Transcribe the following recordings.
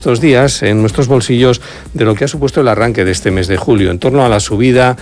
estos días en nuestros bolsillos de lo que ha supuesto el arranque de este mes de julio, en torno a la subida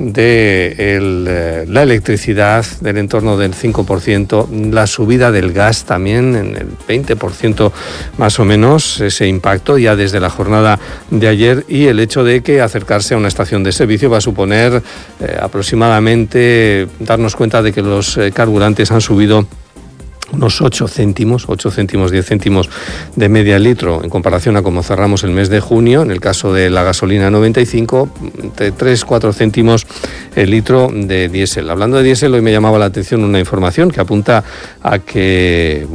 de la electricidad del entorno del 5%, la subida del gas también en el 20% más o menos, ese impacto ya desde la jornada de ayer, y el hecho de que acercarse a una estación de servicio va a suponer aproximadamente darnos cuenta de que los carburantes han subido unos 8 céntimos, 10 céntimos de media litro en comparación a cómo cerramos el mes de junio. En el caso de la gasolina 95, entre 3-4 céntimos el litro de diésel. Hablando de diésel, hoy me llamaba la atención una información que apunta a que,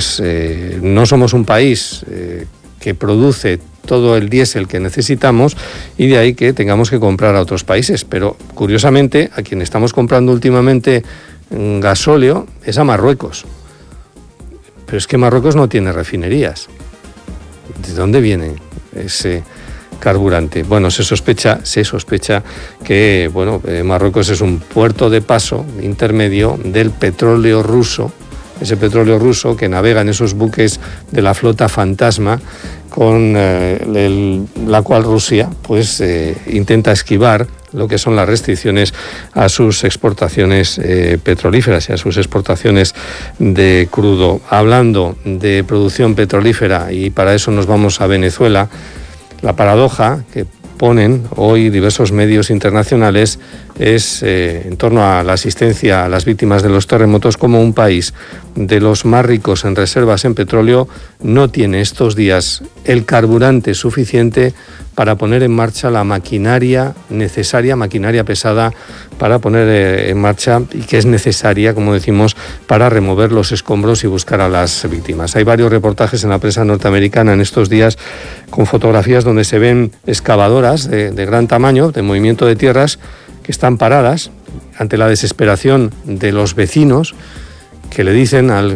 no somos un país que produce todo el diésel que necesitamos, y de ahí que tengamos que comprar a otros países. Pero, curiosamente, a quien estamos comprando últimamente gasóleo es a Marruecos. Pero es que Marruecos no tiene refinerías. ¿De dónde viene ese carburante? Bueno, se sospecha que Marruecos es un puerto de paso intermedio del petróleo ruso, ese petróleo ruso que navega en esos buques de la flota fantasma, con la cual Rusia intenta esquivar lo que son las restricciones a sus exportaciones petrolíferas y a sus exportaciones de crudo. Hablando de producción petrolífera, y para eso nos vamos a Venezuela, la paradoja que ponen hoy diversos medios internacionales es en torno a la asistencia a las víctimas de los terremotos, como un país de los más ricos en reservas en petróleo no tiene estos días el carburante suficiente para poner en marcha la maquinaria necesaria, maquinaria pesada para poner en marcha, y que es necesaria, como decimos, para remover los escombros y buscar a las víctimas. Hay varios reportajes en la prensa norteamericana en estos días con fotografías donde se ven excavadoras de gran tamaño, de movimiento de tierras, que están paradas ante la desesperación de los vecinos, que le dicen al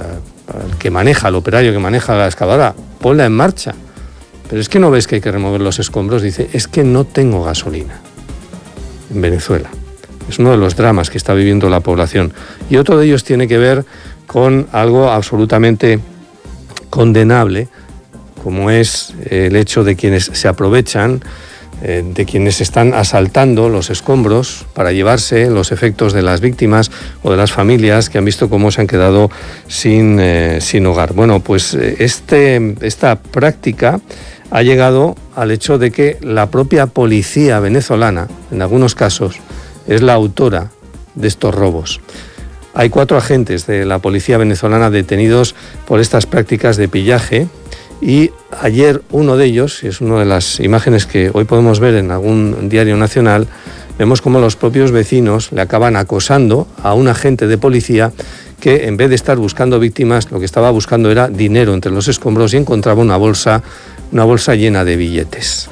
que maneja, al operario que maneja la excavadora: ponla en marcha. Pero es que no ves que hay que remover los escombros. Dice: es que no tengo gasolina. En Venezuela. Es uno de los dramas que está viviendo la población. Y otro de ellos tiene que ver con algo absolutamente condenable, como es el hecho de quienes se aprovechan, de quienes están asaltando los escombros para llevarse los efectos de las víctimas o de las familias que han visto cómo se han quedado sin hogar. Bueno, pues esta práctica ha llegado al hecho de que la propia policía venezolana, en algunos casos, es la autora de estos robos. Hay 4 agentes de la policía venezolana detenidos por estas prácticas de pillaje, y ayer uno de ellos, y es una de las imágenes que hoy podemos ver en algún diario nacional, vemos cómo los propios vecinos le acaban acosando a un agente de policía que, en vez de estar buscando víctimas, lo que estaba buscando era dinero entre los escombros, y encontraba una bolsa llena de billetes.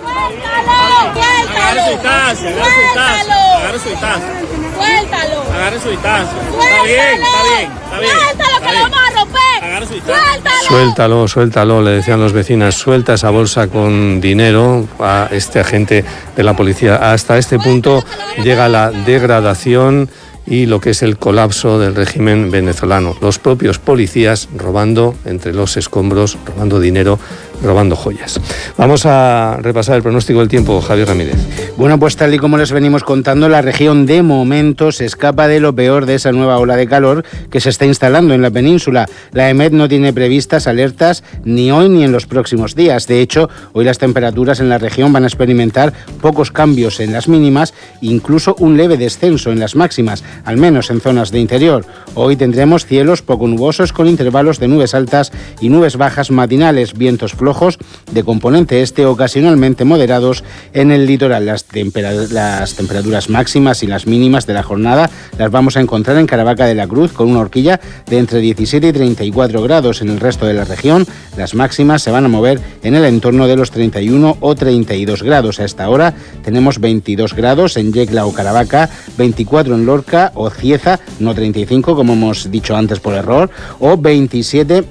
Agarre su taza. Está bien. Suéltalo, que lo vamos a romper. Agarre su taza. Suéltalo, le decían los vecinos. Suelta esa bolsa con dinero a este agente de la policía. Hasta este punto llega la degradación y lo que es el colapso del régimen venezolano. Los propios policías robando entre los escombros, robando dinero, robando joyas. Vamos a repasar el pronóstico del tiempo, Javier Ramírez. Bueno, pues tal y como les venimos contando, la región de momento se escapa de lo peor de esa nueva ola de calor que se está instalando en la península. La EMET no tiene previstas alertas ni hoy ni en los próximos días. De hecho, hoy las temperaturas en la región van a experimentar pocos cambios en las mínimas, incluso un leve descenso en las máximas, al menos en zonas de interior. Hoy tendremos cielos poco nubosos con intervalos de nubes altas y nubes bajas matinales, vientos flojos de componente este ocasionalmente moderados en el litoral. Las temperaturas máximas y las mínimas de la jornada las vamos a encontrar en Caravaca de la Cruz, con una horquilla de entre 17 y 34 grados. En el resto de la región, las máximas se van a mover en el entorno de los 31 o 32 grados. A esta hora tenemos 22 grados en Yecla o Caravaca, 24 en Lorca o Cieza, no 35 como hemos dicho antes por error, o 27